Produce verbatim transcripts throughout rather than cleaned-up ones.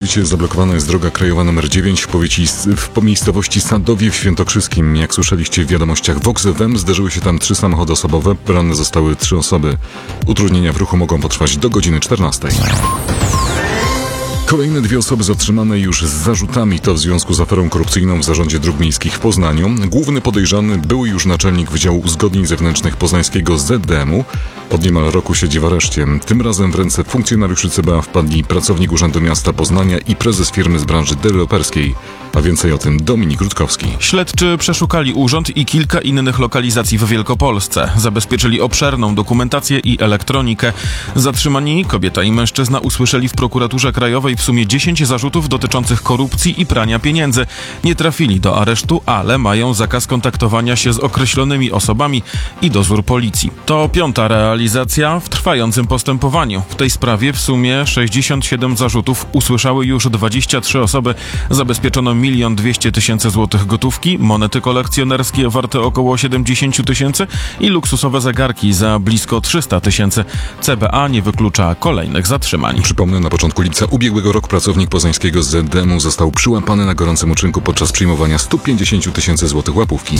Całkowicie zablokowana jest droga krajowa nr dziewięć w, powieci, w pomiejscowości Sandowie w Świętokrzyskim. Jak słyszeliście w wiadomościach Vox F M, zderzyły się tam trzy samochody osobowe, ranne zostały trzy osoby. Utrudnienia w ruchu mogą potrwać do godziny czternastej. Kolejne dwie osoby zatrzymane już z zarzutami, to w związku z aferą korupcyjną w Zarządzie Dróg Miejskich w Poznaniu. Główny podejrzany były już naczelnik Wydziału Uzgodnień Zewnętrznych poznańskiego Z D M u. Od niemal roku siedzi w areszcie. Tym razem w ręce funkcjonariuszy C B A wpadli pracownik Urzędu Miasta Poznania i prezes firmy z branży deweloperskiej. A więcej o tym Dominik Rutkowski. Śledczy przeszukali urząd i kilka innych lokalizacji w Wielkopolsce. Zabezpieczyli obszerną dokumentację i elektronikę. Zatrzymani kobieta i mężczyzna usłyszeli w prokuraturze krajowej w sumie dziesięć zarzutów dotyczących korupcji i prania pieniędzy. Nie trafili do aresztu, ale mają zakaz kontaktowania się z określonymi osobami i dozór policji. To piąta realizacja w trwającym postępowaniu. W tej sprawie w sumie sześćdziesiąt siedem zarzutów usłyszały już dwadzieścia trzy osoby. Zabezpieczono milion dwieście tysięcy złotych gotówki, monety kolekcjonerskie warte około siedemdziesiąt tysięcy i luksusowe zegarki za blisko trzysta tysięcy. C B A nie wyklucza kolejnych zatrzymań. Przypomnę, na początku lipca ubiegłego roku pracownik poznańskiego Z D M u został przyłapany na gorącym uczynku podczas przyjmowania sto pięćdziesiąt tysięcy złotych łapówki.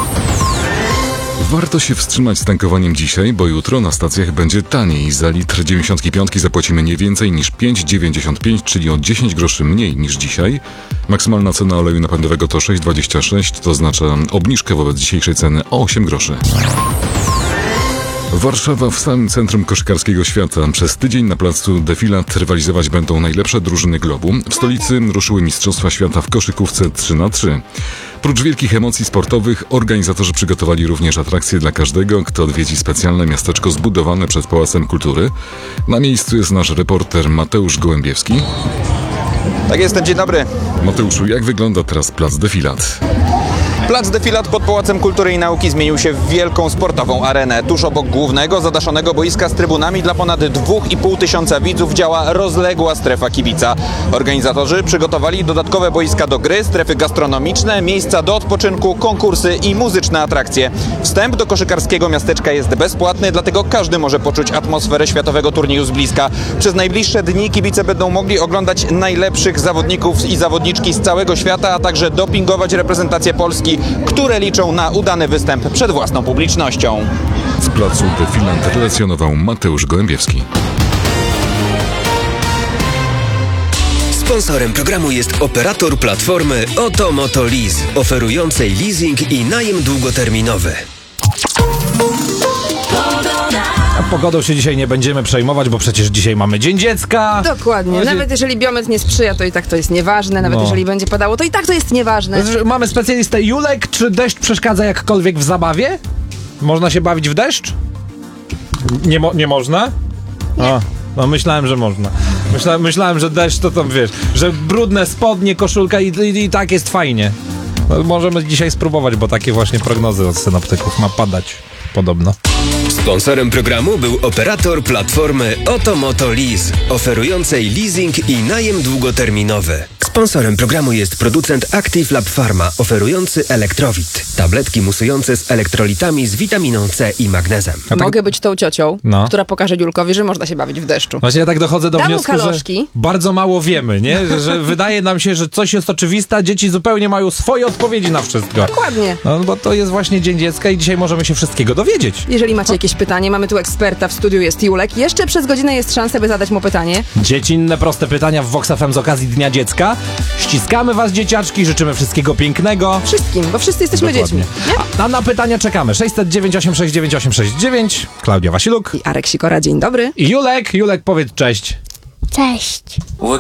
Warto się wstrzymać z tankowaniem dzisiaj, bo jutro na stacjach będzie taniej. Za litr dziewięćdziesiąt pięć zapłacimy nie więcej niż pięć dziewięćdziesiąt pięć, czyli o dziesięć groszy mniej niż dzisiaj. Maksymalna cena oleju napędowego to sześć dwadzieścia sześć, to oznacza obniżkę wobec dzisiejszej ceny o osiem groszy. Warszawa w samym centrum koszykarskiego świata. Przez tydzień na placu Defilat rywalizować będą najlepsze drużyny globu. W stolicy ruszyły Mistrzostwa Świata w koszykówce trzy na trzy. Prócz wielkich emocji sportowych, organizatorzy przygotowali również atrakcje dla każdego, kto odwiedzi specjalne miasteczko zbudowane przed Pałacem Kultury. Na miejscu jest nasz reporter Mateusz Gołębiewski. Tak jest, dzień dobry. Mateuszu, jak wygląda teraz plac Defilat? Plac Defilat pod Pałacem Kultury i Nauki zmienił się w wielką sportową arenę. Tuż obok głównego, zadaszonego boiska z trybunami dla ponad dwa i pół tysiąca widzów działa rozległa strefa kibica. Organizatorzy przygotowali dodatkowe boiska do gry, strefy gastronomiczne, miejsca do odpoczynku, konkursy i muzyczne atrakcje. Wstęp do koszykarskiego miasteczka jest bezpłatny, dlatego każdy może poczuć atmosferę światowego turnieju z bliska. Przez najbliższe dni kibice będą mogli oglądać najlepszych zawodników i zawodniczki z całego świata, a także dopingować reprezentację Polski, które liczą na udany występ przed własną publicznością. Z placu Defilat relacjonował Mateusz Gołębiewski. Sponsorem programu jest operator platformy Oto Moto Lease, oferującej leasing i najem długoterminowy. Pogodą się dzisiaj nie będziemy przejmować, bo przecież dzisiaj mamy Dzień Dziecka. Dokładnie. Właśnie... Nawet jeżeli biometr nie sprzyja, to i tak to jest nieważne. Nawet no. jeżeli będzie padało, to i tak to jest nieważne. Mamy specjalistę Julek. Czy deszcz przeszkadza jakkolwiek w zabawie? Można się bawić w deszcz? Nie, mo- nie można? Nie. A, no myślałem, że można. Myśla- myślałem, że deszcz to tam, wiesz, że brudne spodnie, koszulka i, i, i tak jest fajnie. No, możemy dzisiaj spróbować, bo takie właśnie prognozy od synoptyków ma padać. Podobno. Sponsorem programu był operator platformy Oto Moto Lease, oferującej leasing i najem długoterminowy. Sponsorem programu jest producent Active Lab Pharma, oferujący Elektrowit. Tabletki musujące z elektrolitami z witaminą C i magnezem. Ja tak... Mogę być tą ciocią, no. która pokaże Julkowi, że można się bawić w deszczu. Właśnie ja tak dochodzę do Dam wniosku, kaloszki. że bardzo mało wiemy, nie? Że, że wydaje nam się, że coś jest oczywiste, a dzieci zupełnie mają swoje odpowiedzi na wszystko. Dokładnie. No bo to jest właśnie Dzień Dziecka i dzisiaj możemy się wszystkiego dowiedzieć. Jeżeli macie jakieś pytanie, mamy tu eksperta, w studiu jest Julek. Jeszcze przez godzinę jest szansa, by zadać mu pytanie. Dziecinne, proste pytania w Vox F M z okazji Dnia Dziecka. Ściskamy was, dzieciaczki, życzymy wszystkiego pięknego. Wszystkim, bo wszyscy jesteśmy Dokładnie. dziećmi. A, a na pytania czekamy. sześćset dziewięć osiem sześć dziewięć osiem sześć dziewięć. Klaudia Wasiluk. I Arek Sikora, dzień dobry. I Julek. Julek, powiedz cześć. Cześć.